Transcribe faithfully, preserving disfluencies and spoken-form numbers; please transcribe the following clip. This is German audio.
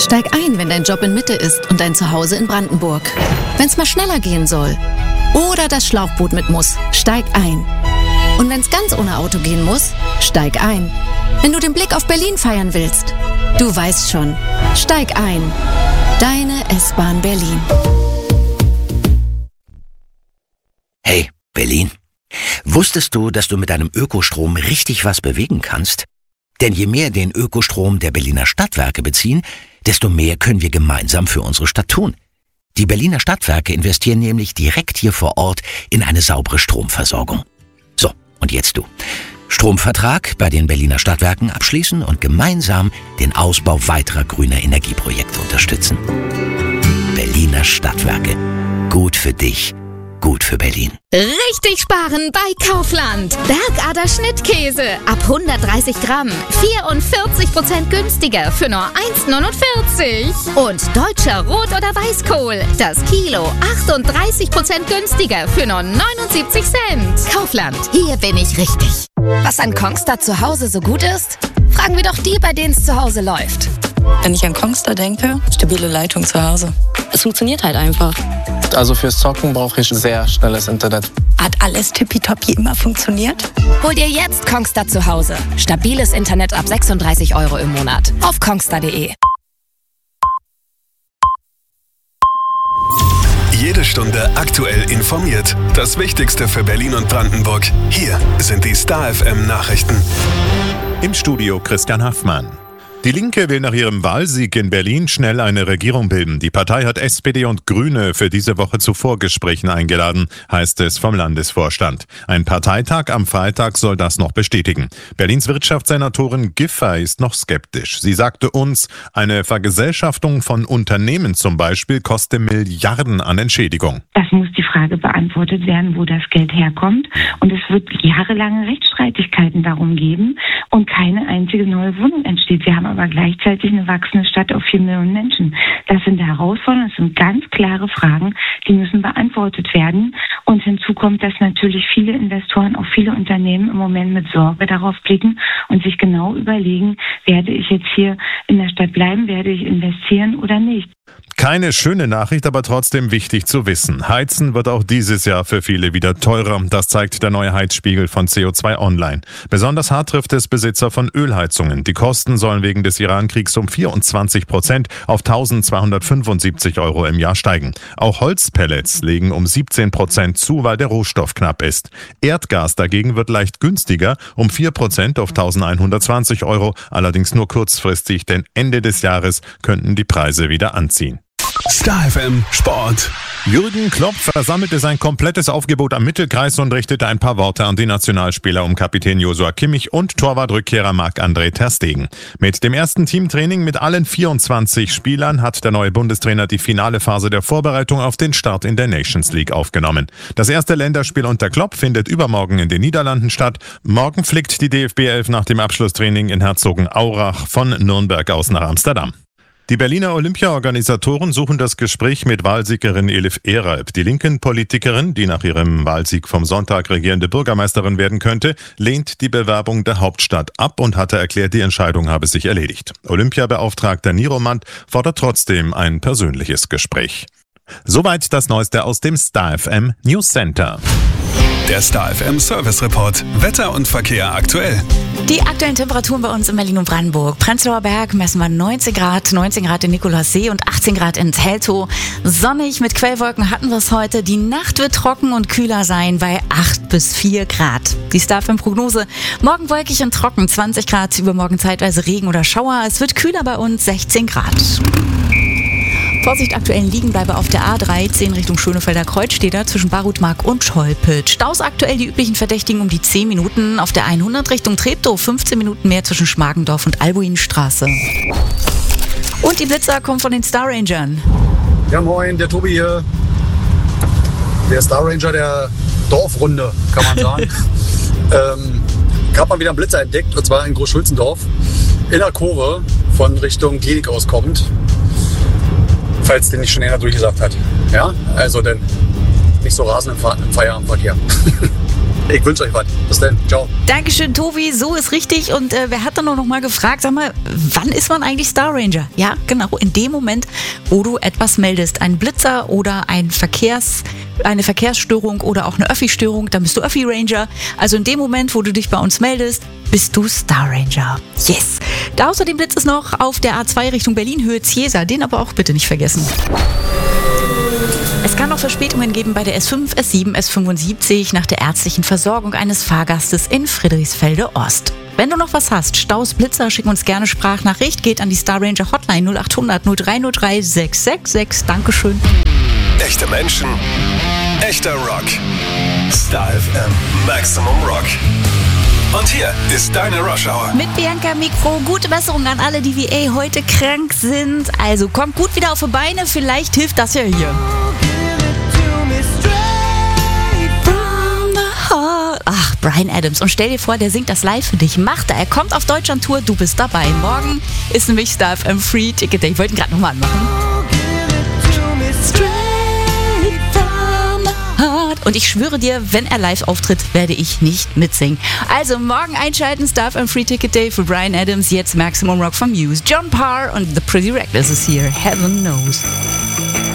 Steig ein, wenn dein Job in Mitte ist und dein Zuhause in Brandenburg. Wenn's mal schneller gehen soll oder das Schlauchboot mit muss, steig ein. Und wenn's ganz ohne Auto gehen muss, steig ein. Wenn du den Blick auf Berlin feiern willst, du weißt schon, steig ein. Deine S-Bahn Berlin. Hey, Berlin. Wusstest du, dass du mit deinem Ökostrom richtig was bewegen kannst? Denn je mehr den Ökostrom der Berliner Stadtwerke beziehen, desto mehr können wir gemeinsam für unsere Stadt tun. Die Berliner Stadtwerke investieren nämlich direkt hier vor Ort in eine saubere Stromversorgung. So, und jetzt du. Stromvertrag bei den Berliner Stadtwerken abschließen und gemeinsam den Ausbau weiterer grüner Energieprojekte unterstützen. Berliner Stadtwerke. Gut für dich. Gut für Berlin. Richtig sparen bei Kaufland. Bergader Schnittkäse ab hundertdreißig Gramm. vierundvierzig Prozent günstiger für nur eins neunundvierzig. Und deutscher Rot- oder Weißkohl. Das Kilo achtunddreißig Prozent günstiger für nur neunundsiebzig Cent. Kaufland. Hier bin ich richtig. Was an Kongstar zu Hause so gut ist? Fragen wir doch die, bei denen es zu Hause läuft. Wenn ich an Kongstar denke, stabile Leitung zu Hause. Es funktioniert halt einfach. Also fürs Zocken brauche ich sehr schnelles Internet. Hat alles tippitoppi immer funktioniert? Hol dir jetzt Kongstar zu Hause. Stabiles Internet ab sechsunddreißig Euro im Monat. Auf kongstar punkt de. Jede Stunde aktuell informiert. Das Wichtigste für Berlin und Brandenburg. Hier sind die Star F M Nachrichten. Im Studio Christian Haffmann. Die Linke will nach ihrem Wahlsieg in Berlin schnell eine Regierung bilden. Die Partei hat S P D und Grüne für diese Woche zu Vorgesprächen eingeladen, heißt es vom Landesvorstand. Ein Parteitag am Freitag soll das noch bestätigen. Berlins Wirtschaftssenatorin Giffey ist noch skeptisch. Sie sagte uns, eine Vergesellschaftung von Unternehmen zum Beispiel koste Milliarden an Entschädigung. Das muss die Frage beantwortet werden, wo das Geld herkommt. Und es wird jahrelange Rechtsstreitigkeiten darum geben und keine einzige neue Wohnung entsteht. Wir haben aber gleichzeitig eine wachsende Stadt auf vier Millionen Menschen. Das sind Herausforderungen, das sind ganz klare Fragen, die müssen beantwortet werden. Und hinzu kommt, dass natürlich viele Investoren, auch viele Unternehmen im Moment mit Sorge darauf blicken und sich genau überlegen, werde ich jetzt hier in der Stadt bleiben, werde ich investieren oder nicht. Keine schöne Nachricht, aber trotzdem wichtig zu wissen. Heizen wird auch dieses Jahr für viele wieder teurer. Das zeigt der neue Heizspiegel von C O zwei Online. Besonders hart trifft es Besitzer von Ölheizungen. Die Kosten sollen wegen des Iran-Kriegs um vierundzwanzig Prozent auf eintausendzweihundertfünfundsiebzig Euro im Jahr steigen. Auch Holzpellets legen um siebzehn Prozent zu, weil der Rohstoff knapp ist. Erdgas dagegen wird leicht günstiger, um vier Prozent auf eintausendeinhundertzwanzig Euro, allerdings nur kurzfristig, denn Ende des Jahres könnten die Preise wieder anziehen. Star F M Sport. Jürgen Klopp versammelte sein komplettes Aufgebot am Mittelkreis und richtete ein paar Worte an die Nationalspieler um Kapitän Joshua Kimmich und Torwartrückkehrer Marc-André ter Stegen. Mit dem ersten Teamtraining mit allen vierundzwanzig Spielern hat der neue Bundestrainer die finale Phase der Vorbereitung auf den Start in der Nations League aufgenommen. Das erste Länderspiel unter Klopp findet übermorgen in den Niederlanden statt. Morgen fliegt die D F B elf nach dem Abschlusstraining in Herzogenaurach von Nürnberg aus nach Amsterdam. Die Berliner Olympia-Organisatoren suchen das Gespräch mit Wahlsiegerin Elif Eralp. Die linken Politikerin, die nach ihrem Wahlsieg vom Sonntag regierende Bürgermeisterin werden könnte, lehnt die Bewerbung der Hauptstadt ab und hatte erklärt, die Entscheidung habe sich erledigt. Olympiabeauftragter Niromand fordert trotzdem ein persönliches Gespräch. Soweit das Neueste aus dem Star F M News Center. Der Star F M Service Report. Wetter und Verkehr aktuell. Die aktuellen Temperaturen bei uns in Berlin und Brandenburg. Prenzlauer Berg messen wir neunzehn Grad, neunzehn Grad in Nikolassee und achtzehn Grad in Teltow. Sonnig mit Quellwolken hatten wir es heute. Die Nacht wird trocken und kühler sein bei acht bis vier Grad. Die Star F M Prognose. Morgen wolkig und trocken, zwanzig Grad. Übermorgen zeitweise Regen oder Schauer. Es wird kühler bei uns, sechzehn Grad. Vorsicht, aktuellen Liegenbleibe auf der A dreizehn Richtung Schönefelder Kreuz steht da zwischen Barutmark und Scholpitsch. Staus aktuell die üblichen Verdächtigen um die zehn Minuten. Auf der hundert Richtung Treptow fünfzehn Minuten mehr zwischen Schmargendorf und Albuinstraße. Und die Blitzer kommen von den Star Rangern. Ja moin, der Tobi hier. Der Star Ranger der Dorfrunde, kann man sagen. ähm, ich habe mal wieder einen Blitzer entdeckt, und zwar in Großschulzendorf. In der Kurve von Richtung Klinik aus kommt. Falls den nicht schon einer durchgesagt hat. Ja, also dann nicht so rasend im, Fe- im Feierabendverkehr. Ich wünsche euch was. Bis dann. Ciao. Dankeschön, Tobi. So ist richtig. Und äh, wer hat dann noch mal gefragt, sag mal, wann ist man eigentlich Star Ranger? Ja, genau. In dem Moment, wo du etwas meldest. Ein Blitzer oder ein Verkehrs, eine Verkehrsstörung oder auch eine Öffi-Störung, dann bist du Öffi-Ranger. Also in dem Moment, wo du dich bei uns meldest, bist du Star Ranger. Yes. Da außerdem blitzt es noch auf der A zwei Richtung Berlin, Höhe Ziesa. Den aber auch bitte nicht vergessen. Es kann noch Verspätungen geben bei der S fünf, S sieben, S fünfundsiebzig nach der ärztlichen Versorgung eines Fahrgastes in Friedrichsfelde Ost. Wenn du noch was hast, Staus, Blitzer, schick uns gerne Sprachnachricht, geht an die Star Ranger Hotline null acht hundert null drei null drei sechs sechs sechs. Dankeschön. Echte Menschen, echter Rock. Star F M Maximum Rock. Und hier ist deine Rush Hour. Mit Bianca Mikro. Gute Besserung an alle, die wie eh heute krank sind. Also kommt gut wieder auf die Beine. Vielleicht hilft das ja hier. Ach, Bryan Adams. Und stell dir vor, der singt das live für dich. Macht er. Er kommt auf Deutschland-Tour. Du bist dabei. Morgen ist nämlich Star F M Free Ticket Day. Ich wollte ihn gerade nochmal anmachen. Und ich schwöre dir, wenn er live auftritt, werde ich nicht mitsingen. Also morgen einschalten, Star F M Free Ticket Day für Bryan Adams. Jetzt Maximum Rock von Muse. John Parr und The Pretty Reckless is here. Heaven knows.